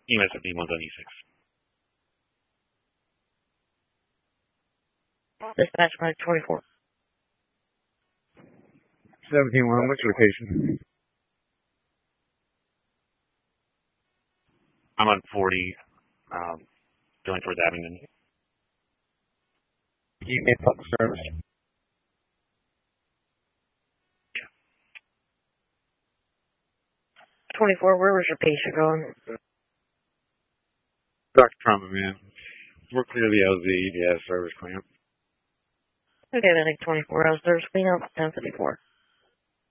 EMS at B1's on E6. Dispatch by 24. 17-1, what's your location? I'm on 40, going towards Abingdon. You made public service. Yeah. 24, where was your patient going? Dr. Trauma, man. We're clear the LZ, yeah, service clamp. Okay, then 24 hours service cleanup, 1054.